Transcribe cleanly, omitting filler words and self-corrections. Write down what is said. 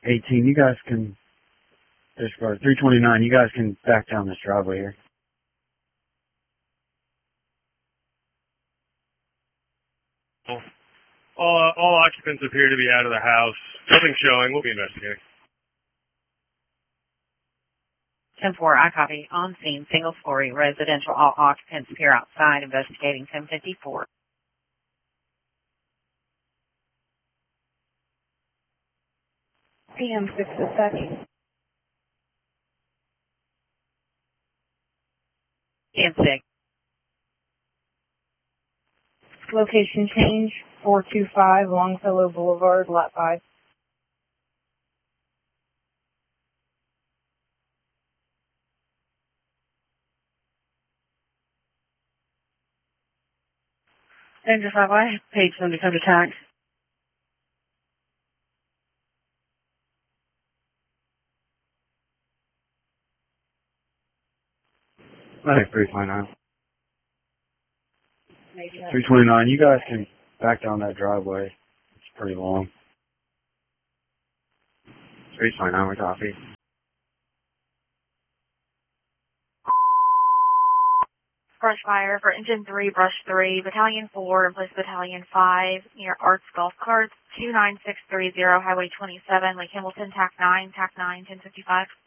18, you guys can, discard 329, you guys can back down this driveway here. All occupants appear to be out of the house. Nothing showing. We'll be investigating. 10-4, I copy. On scene, single-story, residential. All occupants appear outside, investigating 1054. PM 6 to 7. PM 6. Location change, 425 Longfellow Boulevard, Lot 5. Danger 5, I paid some to come to tax. I think 329. 329, you guys can back down that driveway. It's pretty long. 329, we copy. Brush fire for Engine 3, Brush 3, Battalion 4, and Police Battalion 5, near Arts Golf Carts, 29630, Highway 27, Lake Hamilton, TAC 9, 1055.